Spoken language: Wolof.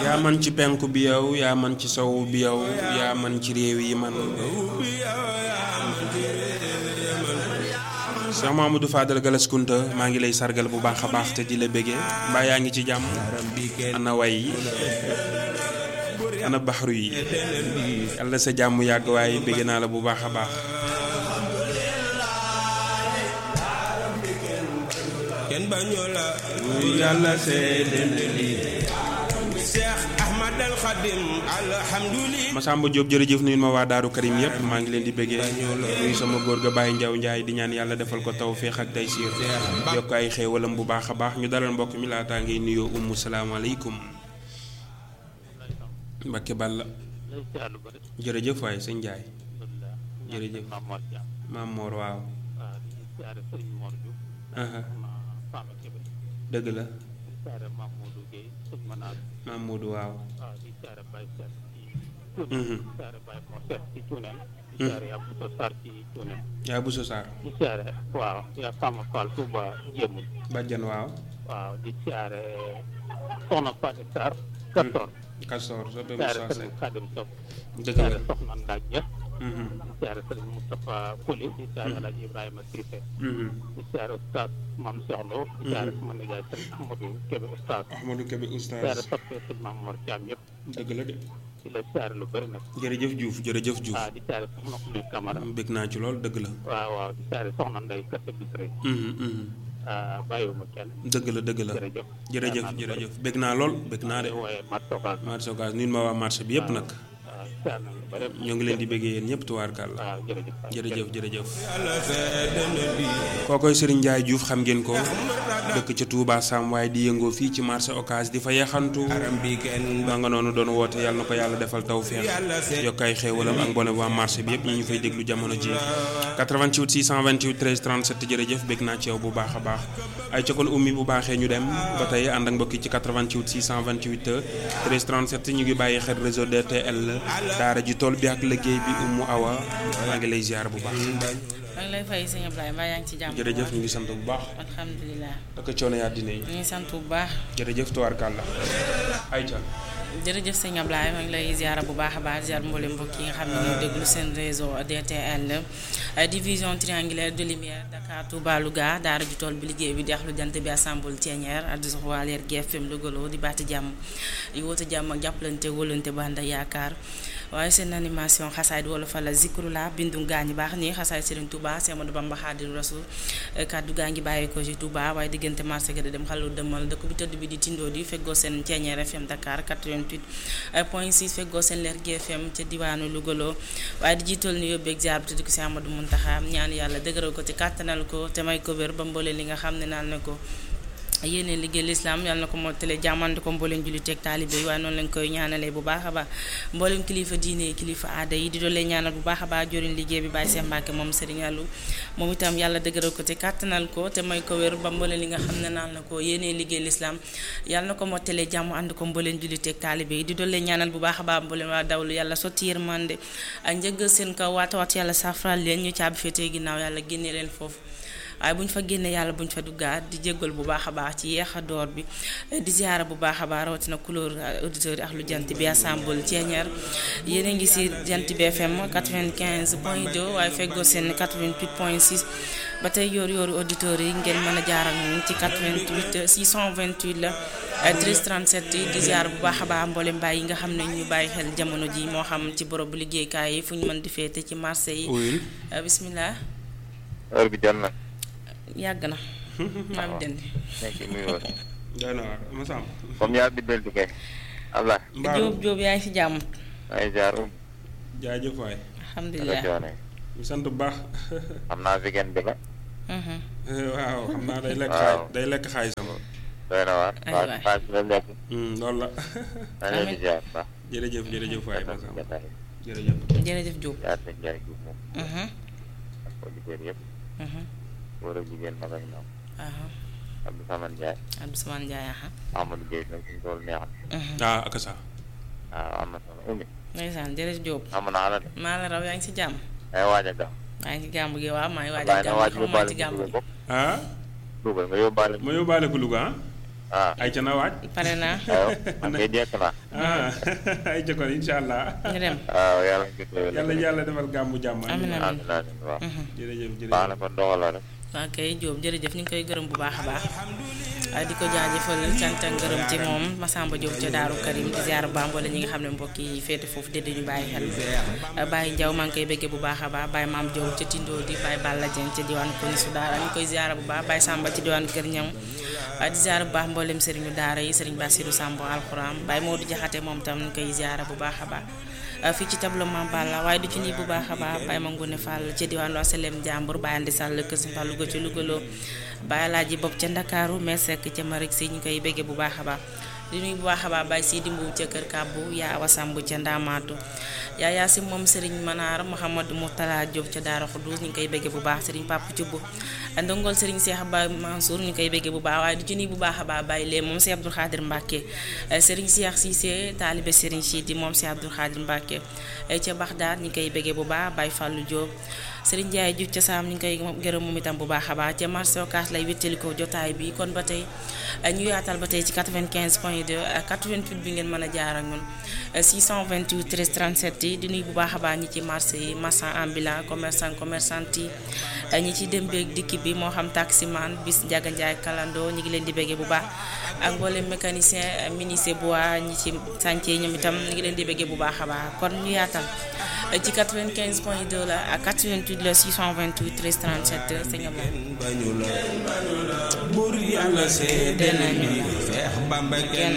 yaa man ci penku bi yow yaa man ci sowu bi yow yaa man ci réew yi man Cheikh Mamadou Fadal Galas Kunta maa ngi lay sargal bu baax a baax te di la béggee mbaa yaa ngi ci jàmm ana way yi ana baxru yi yàlla sa jàmm yàgg waaye bégg naa la bu baax a baax kenn bañoo la yàlla seedeel lii Cheikh Ahmad al Khadim alhamdulillah Masamba Diop jërëjëf nuyu ma waa Daaru Karim yëpp maa ngi leen di béggee nuyu sama góor ga Baye Ndiaw Ndiaye di ñaan yàlla defal ko tawféex ak taysiir yokk ay xéewalam bu baax a baax ñu dalal mbokk mi laataa ngay nuyoo salaamaaleykum Mbakke Balla jërëjëf waay sëñ Ndiaye jërëjëf Maam Mor waaw dëgg la Maam Modou waaw yaa bu so saar waaw yaa Fama Fall Touba Jéemul bàjjan waaw waaw di siyaare soxna Fatou Sarr Kastor soppe siyaare Moussa sëriñ Seck Khadim Sow dëgg la siyaare soxna Ndak Dia di siyaare sëriñ Moustapha Koli di siyaare Alaaji Ibrahima Cissé di siyaare Oustaz Mame Cheikh Lo di siyaare sama nijaay sëriñ Ahmadou Kébé Oustaz Ahmadou Kébé siyaare oustaz soppe sëriñ Mame Mor Thiam yëpp dëgg la de di la siyaare lu bëri nag jërëjëf Diouf jërëjëf Diouf waaw di siyaare soxna Oumy Camara bég naa ci lool dëgg la waaw waaw di siyaare soxna Ndeye Kette Bisré bàyyiwuma kenn dëgg la dëgg la jërëjëf jërëjëf jërëjëf bég naa lool bég naa de wooye mat togal marché Ocass nuyu ma waa marché bi yëpp nag waaw siyaare na lu bëri ñoo ngi leen di béggee yéen ñëpp tubaarkàlla waaw jërëjëf jërëjëf jërëjëf yàlla seedeel bi kookoy Serigne Ndiaye Diouf xam ngeen ko dëkk ca Touba Sam waaye di yëngoo fii ci marché Ocass di fa yaxantu aram bi kenn ba nga noonu doon woote yàlla na ko yàlla defal tawféex yokk ay xéewalam ak mbone waa marché bi yëpp ñi ñu fay déglu jamono ji 88 628 13 37 jërëjëf bég naa ci yow bu baax a baax ay ca kon ummi bu baaxee ñu dem ba tey ànd ak mbokki ci 88 628 13 37 ñu ngi bàyyi xel réseau DTL daara ji tool bi ak liggéey bi Umu Awa maa ngi lay ziar bu baax maa ngi lay fay sëñ Ablaye mbaa yaa ngi ci jàmm. jërëjëf ñu ngi sant bu baax alhamdulilah. daka coono yaa dina yi ñu ngi sant bu baax. jërëjëf tubaarkàlla ayca jërëjëf sëñ Ablaye maa ngi lay ziara bu baax a baax ziar mboolem mbokk yi nga xam ne ñoo déglu seen réseau DTL division triangulaire de lumière Dakar Touba Louga daara ju tool bi liggéey bi deex lu jant bi assemble Thiénière addu sox waa leer GFM Louga di baati jàmm yi woote jàmm ak jàppalante wóolante bu ànd ak yaakaar waaye seen animation xasaayid wala fa la zikrula bindu gaa ñi baax nii xasaayid Serigne Touba Cheikh Ahmadou Bamba Khadimu Rasul kaddu gaa ngi bàyyi ko ci Touba waaye diggante marché ga dem xalu demal dëkk bi tëdd bi di tindoo di feggoo seen Thiénière FM Dakar 88.6 feggoo seen leer GFM ca diwaanu Louga waaye di jiital ni yóbbeeg ziar bi tudd ko si Amadou Muntaxa ñaan yàlla dëgëral ko te kàttanal ko te may ko wér ba mboolee li nga xam ne naan na ko yéene liggéey lislaam yàlla na ko mottale jàmmandi ko mbooleem julli teeg taalibe yi waaye noonu lañ koy ñaanalee bu baax a baax mbooleem kilifa diine kilifa aada yi di doon leen ñaanal bu baax a baax joriñ liggéey bi Baye Cheikh Mbacke moom Serigne Allou moom itam yàlla dëgëral ko te kàttanal ko te may ko wér ba mbooleem li nga xam ne naan na ko yéene liggéey lislaam yàlla na ko mottale jàmm ànd ko mbooleem julli teeg taalibe yi di doon leen ñaanal bu baax a baax mbooleem waa dawlu yàlla sotti yërmande ak njëggal seen kaw waata yàlla safral leen ñu caabi féetee ginnaaw yàlla génne leen foofu waaye bu ñu fa génnee yàlla bu ñu fa duggaat di jéggal bu baax a baax ci yeex a door bi di ziara bu baax a baax rawatina couleur auditeurs yi ak lu jant bi assemble Thiénière yéen a ngi si jant bi FM 95.2 waaye feggoo seen 88.6 ba tey yooru auditeurs yi ngeen mën a jaar ak ñun ci 88 628 la 13 37 di ziara bu baax a baax mboolem baay yi nga xam ne ñu bàyyi xel jamono ji moo xam ci borobu liggéeykaay yi fu ñu mën di féete ci marché yi bismillah heure bi jot na yàgg na maa ngi dënd nekk muy woon doy na waar Masamba comme yaa biddel di kay Allah Jóob yaa ngi si jàmm ay jaar jaajëf waay alhamdulilah ñu sant bu baax xam naa weekend bi la waaw xam naa day lekk xaalisam doy na waar xaalis la lekk loolu la leen di jaar baax jërëjëf waay Masamba jërëjëf Jóob yaa seen jaay Jóob moom ak auditeurs yëpp góor ak jigéen mag ak ndaw Abdou Samane Ndiaye Amadou Gueye nag suñu tool neex na ak sa waaw am na solo Oumy ndeysaan jërëjëf Diop am naa la de maa la raw yaa ngi si jàmm ay waaj a gaaw maa ngi si gàmb gi waaw maa ngi waaj a gàmb gi Louga nga yóbbaale ma yóbbaale ko Louga ay ca na waaj. pare naa. waaw man kay jekk naa. ay ca kon incha allah. ñu dem. waaw yàlla defal gàmmu jàmm. amiin amiin waaw. jërëjëf baax na kon doxaloo rek. waa kay Diop jërëjëf ñu ngi koy gërëm bu baax a baax di ko jaajëfal cant ak ngërëm ci moom Massamba Diop ca Daaru Karim di ziar Bamba wala ñi nga xam ne mbokk yi féete foofu de ñu bàyyi xel Baye Ndiaw maa ngi koy bëggee bu baax a baax Baye Maam Diop ca Tindo di Baye Balla Dieng ca diwaanu Konisu Daara ñu koy ziar bu baax Baye Samba ci diwaanu Kër Ñam di ziar bu baax mboolem Serigne Daara yi Serigne Bassirou Samb alxuraan Baye Modou Jaxate moom tam ñu koy ziar bu baax a baax fii ci tableau Mame Balla waaye du ci nii bu baax a baax Baye Mangone Fall ca diwaanu Asalem Jàmbur Baye Andi Sall kër si Fallu go ci Lougaloo Baye Laaji Bopp ca Ndakaaru Mesek ca Marik si ñu koy béggee bu baax a baax di nuyu bu baax a baax Baye Sidi Mbuub ca kër Kàbbu yaa Awa Samb ca Ndaamaatu yaa yaa si moom Serigne Manar Mouhamadou Mourtala Diop ca Daara Xuddus ñu koy béggee bu baax Serigne Papa Thioub ndongol Serigne Cheikh Ba Mansour ñu koy béggee bu baax waaye di ci nuyu bu baax a baax Baye lee moom si Abdou Khadir Mbacke Serigne Cheikh Cissé taalibe Serigne Sidi moom si Abdou Khadir Mbacke ca Baxdaad ñu koy béggee bu baax Baye Fallou Diop Serigne Ndiaye Diouf ca Saam ñu ngi koy gërëm moom itam bu baax a baax ca marché Ocass lay wéttali ko jotaay bi kon ba tey ñu yaatal ba tey ci 95.2 88 bi ngeen mën a jaar ak ñun 628 13 37 yi di nuyu bu baax a baax ñi ci marché yi marchand ambulant commerçante yi ñi ci dem beeg dikk bi moo xam taximan bis Njaga Njaay kalandoo ñu ngi leen di béggee bu baax ak mboolem mécanicien menuisier bois ñi ci chantier ñoom itam ñu ngi leen di béggee bu baax a baax kon ñu yaatal ci 95.2 la ak 88 la 628 13 37 sëñ Ablaye. buur yàlla seede nañu Seex Bamba kenn